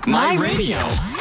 My Radio。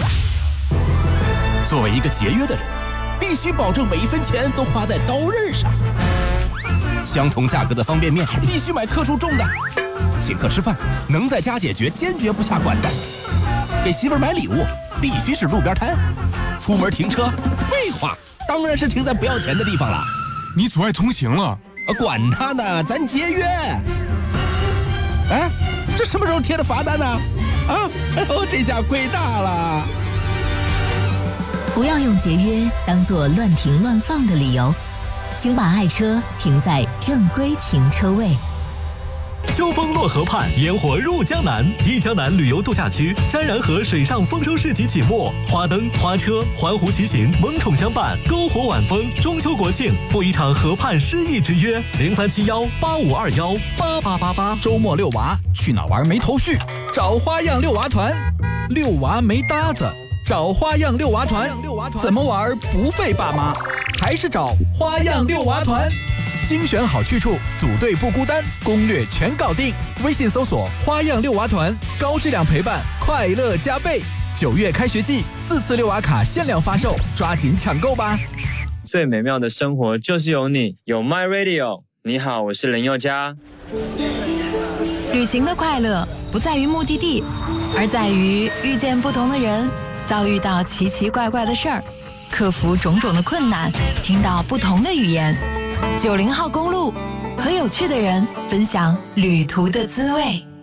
作为一个节约的人，必须保证每一分钱都花在刀刃上。相同价格的方便面，必须买克数重的。请客吃饭，能在家解决，坚决不下馆子。给媳妇儿买礼物，必须是路边摊。出门停车，废话，当然是停在不要钱的地方了。 你阻碍通行了。 管他呢，咱节约。哎，这什么时候贴的罚单呢？啊，哎呦，这下亏大了。 不要用节约当作乱停乱放的理由，请把爱车停在正规停车位。 秋风落河畔，烟火入江南。忆江南旅游度假区沾然河水上丰收市集启幕，花灯、花车、环湖骑行萌宠相伴，篝火晚风。中秋国庆赴一场河畔诗意之约，037185218888。 周末遛娃去哪玩没头绪？找花样遛娃团。遛娃没搭子，找花样遛娃团。怎么玩不费爸妈？还是找花样遛娃团。精选好去处，组队不孤单，攻略全搞定。微信搜索花样遛娃团，高质量陪伴，快乐加倍。9月开学季，4次遛娃卡限量发售，抓紧抢购吧。 最美妙的生活就是有你，有 My Radio。你好，我是林宥嘉。 旅行的快乐不在于目的地，而在于遇见不同的人，遭遇到奇奇怪怪的事儿，克服种种的困难，听到不同的语言。90号公路，和有趣的人分享旅途的滋味。